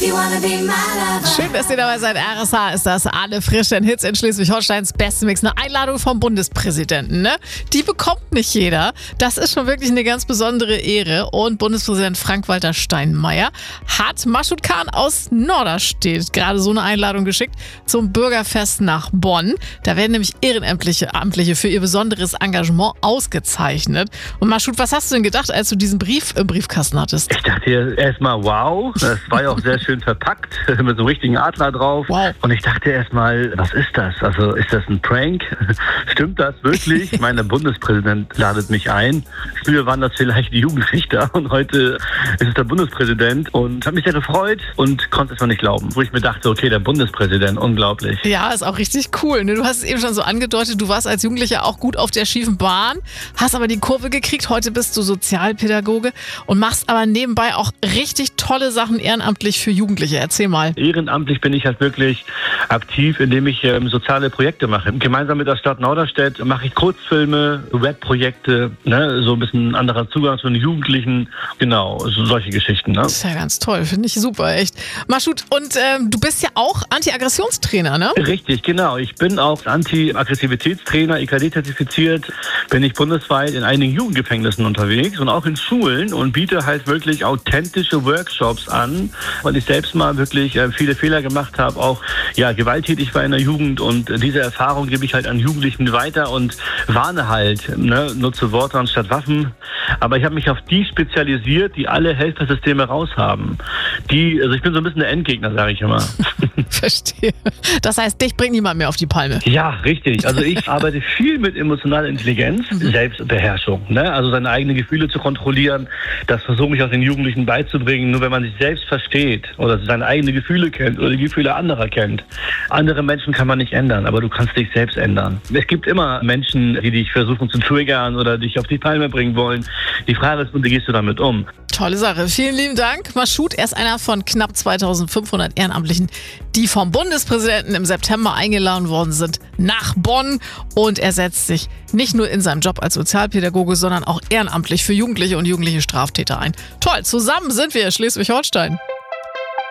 Schön, dass ihr dabei seid. RSH ist das alle frischen Hits in Schleswig-Holsteins beste Mix. Eine Einladung vom Bundespräsidenten, ne? Die bekommt nicht jeder. Das ist schon wirklich eine ganz besondere Ehre. Und Bundespräsident Frank-Walter Steinmeier hat Masud Khan aus Norderstedt gerade so eine Einladung geschickt zum Bürgerfest nach Bonn. Da werden nämlich Ehrenamtliche für ihr besonderes Engagement ausgezeichnet. Und Masud, was hast du denn gedacht, als du diesen Brief im Briefkasten hattest? Ich dachte erstmal, wow, das war ja auch sehr schön verpackt, mit so einem richtigen Adler drauf. Wow. Und ich dachte erstmal, was ist das? Also ist das ein Prank? Stimmt das wirklich? Ich meine, der Bundespräsident ladet mich ein. Früher waren das vielleicht die Jugendrichter und heute ist es der Bundespräsident. Und habe mich sehr gefreut und konnte es noch nicht glauben. Wo ich mir dachte, okay, der Bundespräsident, unglaublich. Ja, ist auch richtig cool. Ne? Du hast es eben schon so angedeutet, du warst als Jugendlicher auch gut auf der schiefen Bahn, hast aber die Kurve gekriegt. Heute bist du Sozialpädagoge und machst aber nebenbei auch richtig tolle Sachen ehrenamtlich für Jugendliche. Erzähl mal. Ehrenamtlich bin ich halt wirklich aktiv, indem ich soziale Projekte mache. Gemeinsam mit der Stadt Norderstedt mache ich Kurzfilme, Webprojekte, ne? So ein bisschen anderer Zugang zu den Jugendlichen. Genau, so solche Geschichten. Ne? Das ist ja ganz toll, finde ich super, echt. Masud, und du bist ja auch Anti-Aggressionstrainer, ne? Richtig, genau. Ich bin auch Anti-Aggressivitätstrainer, EKD-zertifiziert, bin ich bundesweit in einigen Jugendgefängnissen unterwegs und auch in Schulen und biete halt wirklich authentische Workshops an, weil ich selbst mal wirklich viele Fehler gemacht habe, auch gewalttätig war in der Jugend und diese Erfahrung gebe ich halt an Jugendlichen weiter und warne halt, ne? Nutze Worte anstatt Waffen. Aber ich habe mich auf die spezialisiert, die alle Helfersysteme raushaben. Also ich bin so ein bisschen der Endgegner, sage ich immer. Verstehe. Das heißt, dich bringt niemand mehr auf die Palme. Ja, richtig. Also ich arbeite viel mit emotionaler Intelligenz, Selbstbeherrschung. Ne? Also seine eigenen Gefühle zu kontrollieren, das versuche ich auch den Jugendlichen beizubringen. Nur wenn man sich selbst versteht oder seine eigenen Gefühle kennt oder die Gefühle anderer kennt. Andere Menschen kann man nicht ändern, aber du kannst dich selbst ändern. Es gibt immer Menschen, die dich versuchen zu triggern oder dich auf die Palme bringen wollen. Die Frage ist, wie gehst du damit um? Tolle Sache. Vielen lieben Dank. Masud, er ist einer von knapp 2500 Ehrenamtlichen, die vom Bundespräsidenten im September eingeladen worden sind nach Bonn. Und er setzt sich nicht nur in seinem Job als Sozialpädagoge, sondern auch ehrenamtlich für Jugendliche und jugendliche Straftäter ein. Toll, zusammen sind wir Schleswig-Holstein.